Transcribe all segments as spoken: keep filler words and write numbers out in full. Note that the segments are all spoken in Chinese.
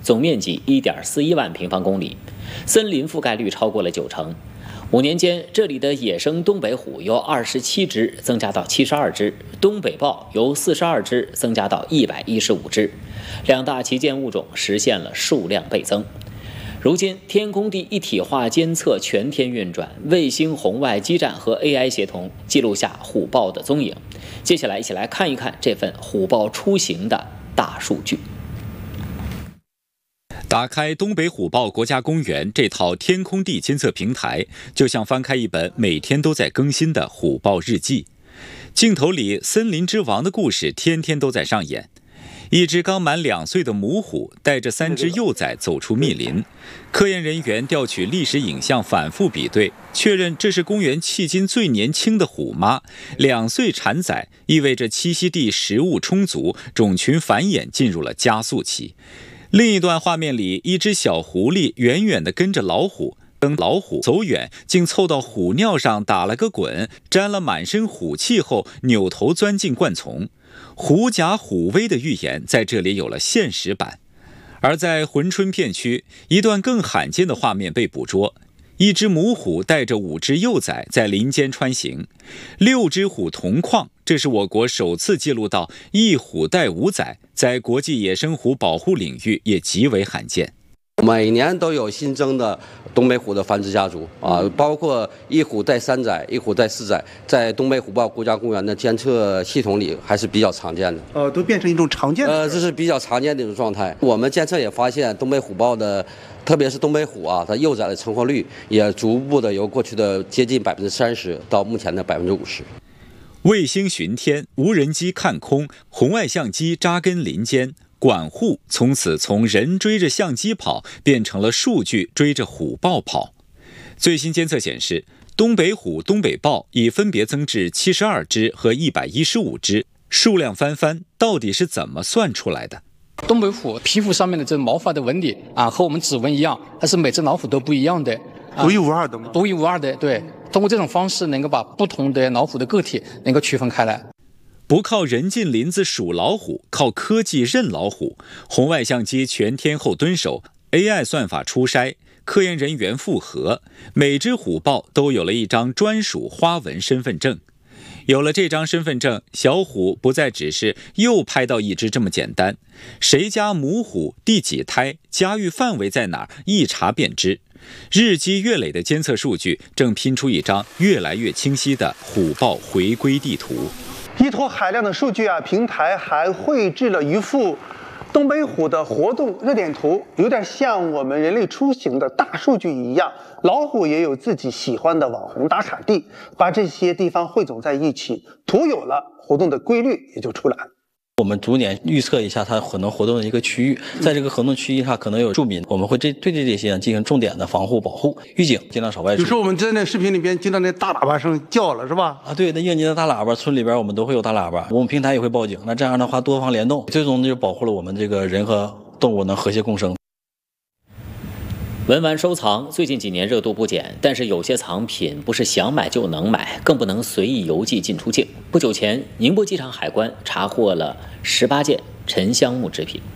总面积一点四一万平方公里，森林覆盖率超过了九成。五年间，这里的野生东北虎由二十七只增加到七十二只，东北豹由四十二只增加到一百一十五只，两大旗舰物种实现了数量倍增。如今，天空地一体化监测全天运转，卫星、红外基站和 A I 协同，记录下虎豹的踪影。接下来，一起来看一看这份虎豹出行的大数据。 打开东北虎豹国家公园这套天空地监测平台，就像翻开一本每天都在更新的虎豹日记。镜头里，森林之王的故事天天都在上演。一只刚满两岁的母虎带着三只幼崽走出密林，科研人员调取历史影像反复比对，确认这是公园迄今最年轻的虎妈。两岁产崽意味着栖息地食物充足，种群繁衍进入了加速期。另一段画面里，一只小狐狸远远地跟着老虎，等老虎走远，竟凑到虎尿上打了个滚，沾了满身虎气后，扭头钻进灌丛。狐假虎威的预言在这里有了现实版。而在珲春片区，一段更罕见的画面被捕捉。一只母虎带着五只幼崽在林间穿行，六只虎同框，这是我国首次记录到一虎带五崽，在国际野生虎保护领域也极为罕见。 每年都有新增的东北虎的繁殖家族啊，包括一虎带三崽、一虎带四崽，在东北虎豹国家公园的监测系统里还是比较常见的。 呃，都变成一种常见的。 呃，这是比较常见的一种状态。我们监测也发现，东北虎豹的，特别是东北虎啊，它幼崽的成活率也逐步的由过去的接近百分之三十到目前的百分之五十。 卫星巡天，无人机看空，红外相机扎根林间。管护从此从人追着相机跑，变成了数据追着虎豹跑。最新监测显示，东北虎、东北豹已分别增至七十二只和一百一十五只，数量翻番，到底是怎么算出来的？ 东北虎皮肤上面的这毛发的纹理啊，和我们指纹一样，但是每只老虎都不一样的， 啊、独一无二的吗？ 独一无二的，对。通过这种方式，能够把不同的老虎的个体能够区分开来。 不靠人进林子数老虎，靠科技认老虎。红外相机全天候蹲守 ，A I 算法初筛，科研人员复核，每只虎豹都有了一张专属花纹身份证。有了这张身份证，小虎不再只是又拍到一只这么简单，谁家母虎、第几胎、家域范围在哪儿，一查便知。日积月累的监测数据正拼出一张越来越清晰的虎豹回归地图。 依托海量的数据啊，平台还绘制了一幅东北虎的活动热点图，有点像我们人类出行的大数据一样。老虎也有自己喜欢的网红打卡地，把这些地方汇总在一起，图有了，活动的规律也就出来了。 我们逐年预测一下它可能活动的一个区域，在这个活动区域上可能有住民，我们会对对这些进行重点的防护保护，预警，尽量少外出。 有时候我们在那视频里边听到那大喇叭声叫了，是吧？ 啊，对，那应急的大喇叭，村里边我们都会有大喇叭，我们平台也会报警。那这样的话，多方联动，最终就保护了我们这个人和动物能和谐共生。 文玩收藏最近几年热度不减，但是有些藏品不是想买就能买，更不能随意邮寄进出境。不久前，宁波机场海关查获了十八件沉香木制品。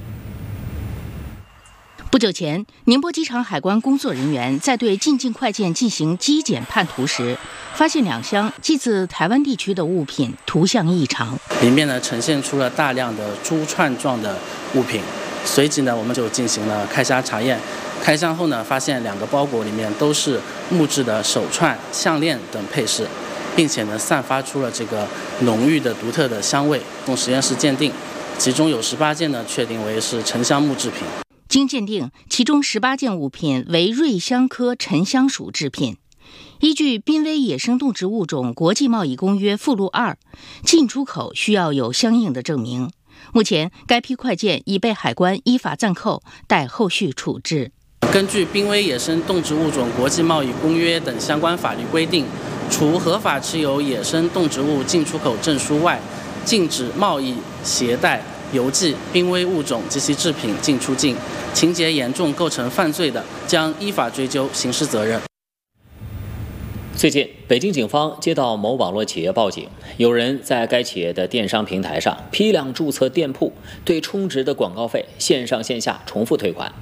不久前，宁波机场海关工作人员在对进境快件进行机检判图时，发现两箱寄自台湾地区的物品图像异常， 里面呢呈现出了大量的珠串状的物品。随即呢，我们就进行了开箱查验。开箱后呢，发现两个包裹里面都是木质的手串、项链等配饰，并且呢，散发出了这个浓郁的独特的香味。用实验室鉴定，其中有十八件呢，确定为是沉香木制品。 经鉴定，其中十八件物品为瑞香科沉香属制品。依据《濒危野生动植物种国际贸易公约》附录二，进出口需要有相应的证明。目前，该批快件已被海关依法暂扣，待后续处置。 根据《濒危野生动植物种国际贸易公约》等相关法律规定，除合法持有野生动植物进出口证书外，禁止贸易、携带、邮寄濒危物种及其制品进出境，情节严重构成犯罪的，将依法追究刑事责任。 最近，北京警方接到某网络企业报警，有人在该企业的电商平台上批量注册店铺，对充值的广告费线上线下重复退款。